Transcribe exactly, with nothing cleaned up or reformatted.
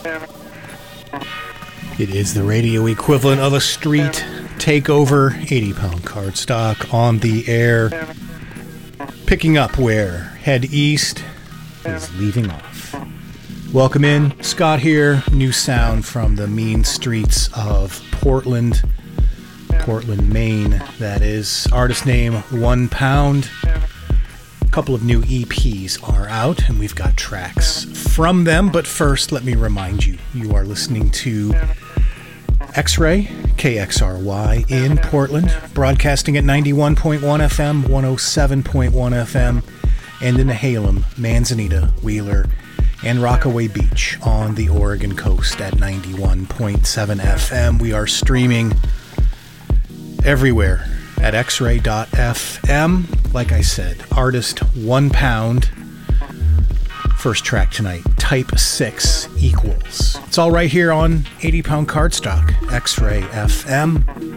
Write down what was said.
It is the radio equivalent of a street takeover. eighty pound cardstock on the air. Picking up where Head East is leaving off. Welcome in. Scott here. New sound from the mean streets of Portland. Portland, Maine. That is. Artist name One Pound. A couple of new E Ps are out, and we've got tracks from them. But first, let me remind you, you are listening to X-Ray, K X R Y in Portland, broadcasting at ninety-one point one F M, one oh seven point one F M, and in Nehalem, Manzanita, Wheeler, and Rockaway Beach on the Oregon coast at ninety-one point seven F M. We are streaming everywhere at x ray dot f m. Like I said, artist One Pound. First track tonight, Type six Equals. It's all right here on eighty pound cardstock, X-Ray F M.